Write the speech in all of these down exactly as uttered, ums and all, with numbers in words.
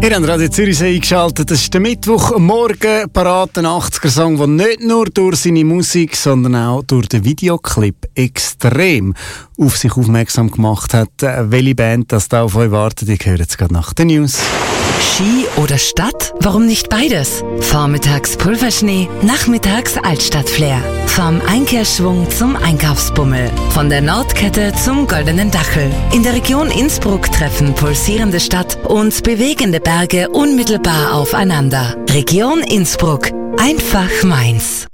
Ihr habt Radio Zürichsee eingeschaltet. Das ist der Mittwochmorgen. Parat, ein achtziger-Song, der nicht nur durch seine Musik, sondern auch durch den Videoclip extrem auf sich aufmerksam gemacht hat. Welche Band das da auf euch wartet, ihr hört es gerade nach den News. Ski oder Stadt? Warum nicht beides? Vormittags Pulverschnee, nachmittags Altstadtflair. Vom Einkehrschwung zum Einkaufsbummel. Von der Nordkette zum Goldenen Dachel. In der Region Innsbruck treffen pulsierende Stadt und bewegende Berge unmittelbar aufeinander. Region Innsbruck. Einfach meins.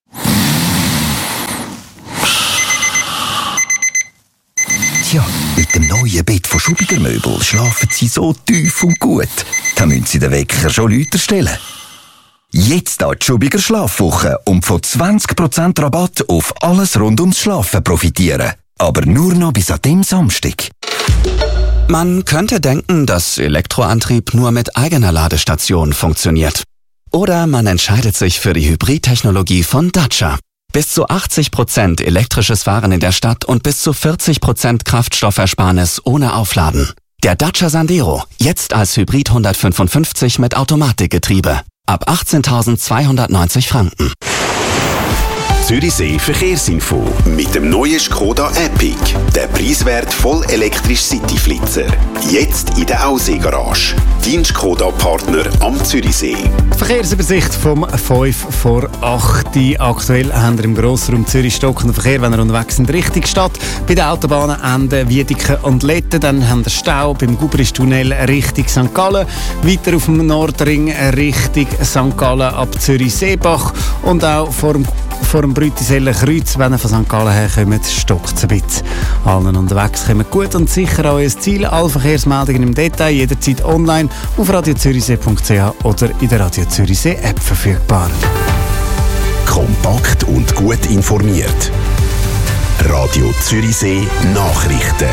Tja, mit dem neuen Bett von Schubiger Möbel schlafen Sie so tief und gut. Da müssen Sie den Wecker schon lauter stellen. Jetzt an die Schubiger Schlafwoche und von zwanzig Prozent Rabatt auf alles rund ums Schlafen profitieren. Aber nur noch bis an dem Samstag. Man könnte denken, dass Elektroantrieb nur mit eigener Ladestation funktioniert. Oder man entscheidet sich für die Hybridtechnologie von Dacia. Bis zu achtzig Prozent elektrisches Fahren in der Stadt und bis zu vierzig Prozent Kraftstoffersparnis ohne Aufladen. Der Dacia Sandero, jetzt als Hybrid hundertfünfundfünfzig mit Automatikgetriebe. Ab achtzehntausendzweihundertneunzig Franken. Zürichsee Verkehrsinfo mit dem neuen Skoda Epic. Der preiswert voll elektrisch Cityflitzer. Jetzt in der Aussee-Garage. Dein Skoda-Partner am Zürichsee. Verkehrsübersicht vom fünf vor acht. Aktuell haben wir im Grossraum Zürich stockenden Verkehr, wenn ihr unterwegs sind, Richtung Stadt. Bei den Autobahnen Ende Wiedeke und Letten. Dann haben wir Stau beim Gubristunnel Richtung Sankt Gallen. Weiter auf dem Nordring Richtung Sankt Gallen ab Zürich-Seebach. Und auch vor dem vor dem Brütiseller Kreuz, wenn ihr von Sankt Gallen herkommt, stockt es ein bisschen. Allen unterwegs kommen gut und sicher an euer Ziel. Alle Verkehrsmeldungen im Detail jederzeit online auf radio zürichsee punkt c h oder in der Radio Zürichsee App verfügbar. Kompakt und gut informiert. Radio Zürichsee Nachrichten.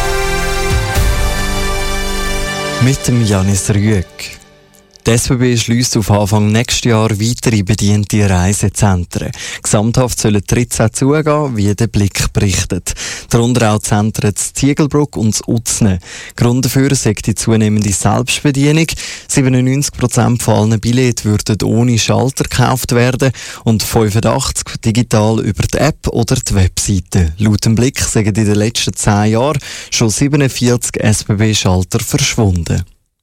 Mit dem Janis Rüegg. Die S B B schliesst auf Anfang nächstes Jahr weitere bediente Reisezentren. Gesamthaft sollen dreizehn zugehen, wie der Blick berichtet. Darunter auch die Zentren Ziegelbruck und das Utzne. Grund dafür sei die zunehmende Selbstbedienung. siebenundneunzig Prozent von allen Billets würden ohne Schalter gekauft werden und fünfundachtzig Prozent digital über die App oder die Webseite. Laut dem Blick sind in den letzten zehn Jahren schon siebenundvierzig S B B-Schalter verschwunden.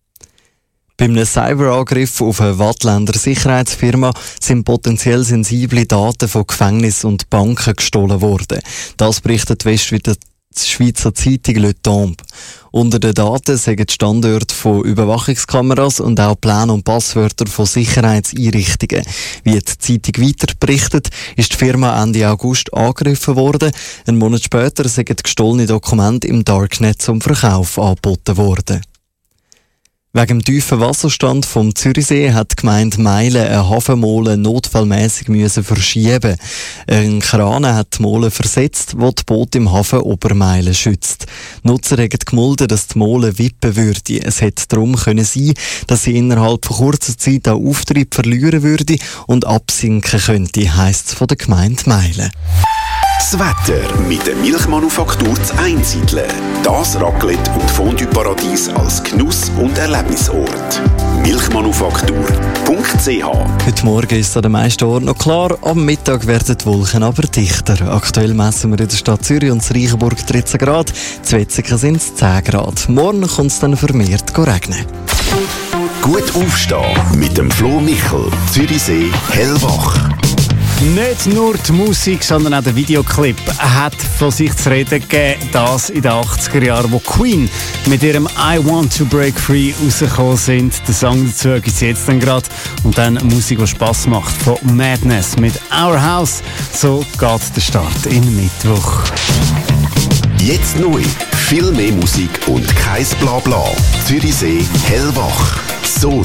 Bei einem Cyberangriff auf eine Wattländer Sicherheitsfirma sind potenziell sensible Daten von Gefängnissen und Banken gestohlen worden. Das berichtet die Westschweizer Zeitung Le Temps. Unter den Daten sind die Standorte von Überwachungskameras und auch Pläne und Passwörter von Sicherheitseinrichtungen. Wie die Zeitung weiter berichtet, ist die Firma Ende August angegriffen worden. Einen Monat später sind die gestohlenen Dokumente im Darknet zum Verkauf angeboten worden. Wegen dem tiefen Wasserstand vom Zürichsee hat die Gemeinde Meilen eine Hafenmole notfallmässig müssen verschieben. Ein Kran hat die Mole versetzt, wo die Boote im Hafen Obermeilen schützt. Die Nutzer haben gemulden, dass die Mole wippen würde. Es hätte darum können sein, dass sie innerhalb von kurzer Zeit auch Auftrieb verlieren würde und absinken könnte, heisst es von der Gemeinde Meilen. Das Wetter mit der Milchmanufaktur zu Einsiedeln. Das Raclette- und Fondue-Paradies als Genuss- und Erlebnisort. milchmanufaktur punkt c h. Heute Morgen ist es an den meisten Orten noch klar, am Mittag werden die Wolken aber dichter. Aktuell messen wir in der Stadt Zürich und Reichenburg dreizehn Grad, in Wetzikon sind es zehn Grad. Morgen kommt es dann vermehrt regnen. Gut aufstehen mit dem Flo Michel, Zürichsee hellwach. Nicht nur die Musik, sondern auch der Videoclip hat von sich zu reden gegeben. Das in den achtziger Jahren, wo Queen mit ihrem I Want to Break Free rausgekommen sind. Der Song dazu gibt es jetzt dann gerade. Und dann Musik, die Spass macht, von Madness mit Our House. So geht der Start in Mittwoch. Jetzt neu. Viel mehr Musik und kein Blabla. Zürichsee hellwach. So